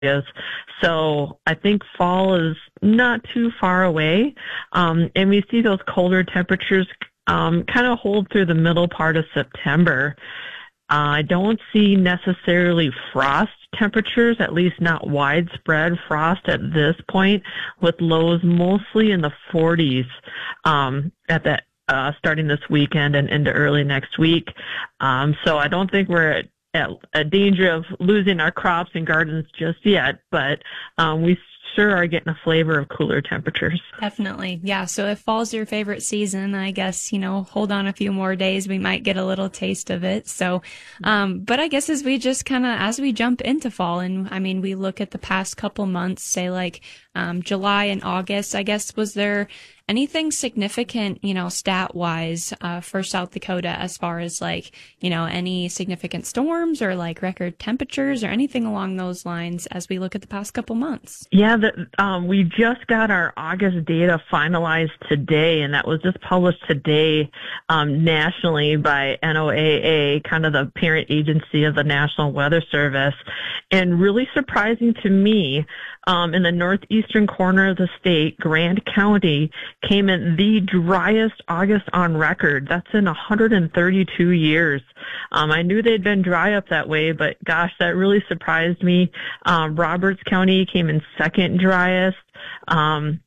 areas. So I think fall is not too far away. And we see those colder temperatures kind of hold through the middle part of September. I don't see necessarily frost temperatures, at least not widespread frost at this point, with lows mostly in the 40s starting this weekend and into early next week. So I don't think we're at a danger of losing our crops and gardens just yet, but we sure are getting a flavor of cooler temperatures. Definitely. Yeah. So if fall's your favorite season, I guess, hold on a few more days, we might get a little taste of it. So, but I guess as we jump into fall, and I mean, we look at the past couple months, say like July and August, I guess, was there anything significant, stat-wise, for South Dakota as far as like, any significant storms or like record temperatures or anything along those lines as we look at the past couple months? Yeah, we just got our August data finalized today, and that was just published today nationally by NOAA, kind of the parent agency of the National Weather Service. And really surprising to me, in the northeastern corner of the state, Grant County came in the driest August on record. That's in 132 years. I knew they'd been dry up that way, but gosh, that really surprised me. Roberts County came in second driest. Trying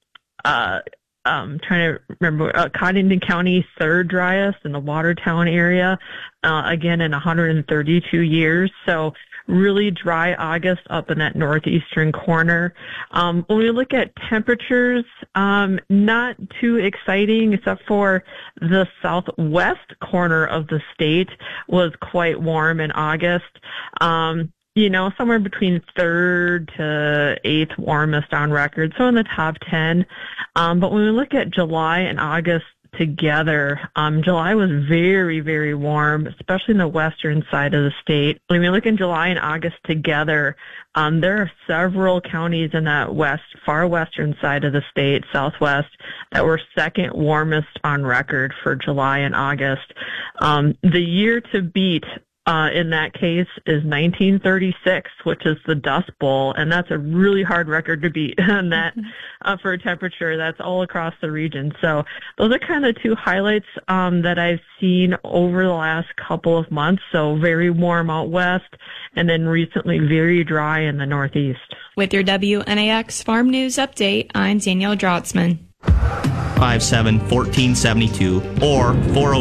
to remember, Cottington County third driest in the Watertown area, again in 132 years. So really dry August up in that northeastern corner. When we look at temperatures, not too exciting, except for the southwest corner of the state was quite warm in August. Somewhere between third to eighth warmest on record, so in the top 10. But when we look at July and August together, July was very, very warm, especially in the western side of the state. When we look in July and August together, there are several counties in that far western side of the state, southwest, that were second warmest on record for July and August. The year to beat in that case is 1936, which is the Dust Bowl, and that's a really hard record to beat. And that for a temperature that's all across the region. So those are kind of two highlights that I've seen over the last couple of months. So very warm out west, and then recently very dry in the northeast. With your WNAX Farm News Update, I'm Danielle Drotzman. 57-1472 or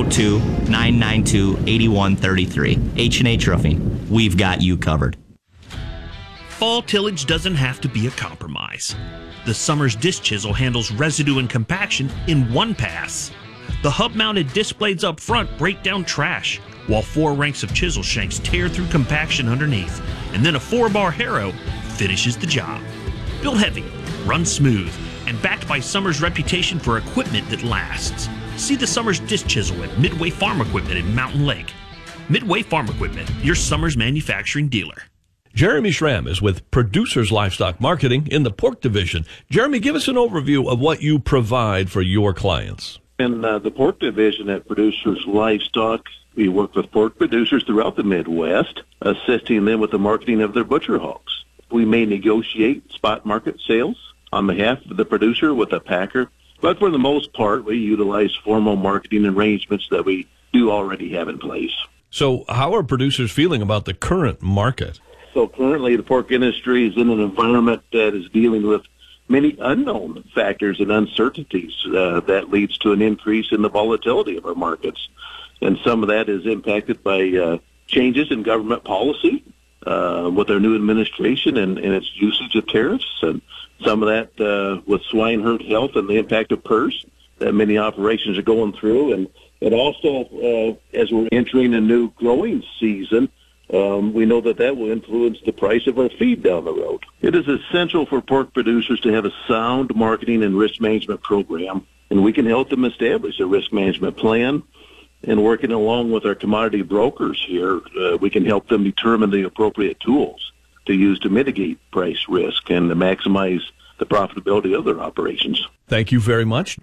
402-992-8133. H&H Roofing. We've got you covered. Fall tillage doesn't have to be a compromise. The Summers Disc Chisel handles residue and compaction in one pass. The hub-mounted disc blades up front break down trash, while 4 ranks of chisel shanks tear through compaction underneath, and then a 4-bar harrow finishes the job. Built heavy, run smooth, and backed by Summers' reputation for equipment that lasts. See the Summers Disc Chisel at Midway Farm Equipment in Mountain Lake. Midway Farm Equipment, your Summers manufacturing dealer. Jeremy Schramm is with Producers Livestock Marketing in the pork division. Jeremy, give us an overview of what you provide for your clients. In the pork division at Producers Livestock, we work with pork producers throughout the Midwest, assisting them with the marketing of their butcher hogs. We may negotiate spot market sales on behalf of the producer with a packer, but for the most part, we utilize formal marketing arrangements that we do already have in place. So how are producers feeling about the current market? So currently, the pork industry is in an environment that is dealing with many unknown factors and uncertainties that leads to an increase in the volatility of our markets. And some of that is impacted by changes in government policy with our new administration and its usage of tariffs, and some of that with swine herd health and the impact of PRRS that many operations are going through. And also, as we're entering a new growing season, we know that will influence the price of our feed down the road. It is essential for pork producers to have a sound marketing and risk management program, and we can help them establish a risk management plan. And working along with our commodity brokers here, we can help them determine the appropriate tools to use to mitigate price risk and to maximize the profitability of their operations. Thank you very much.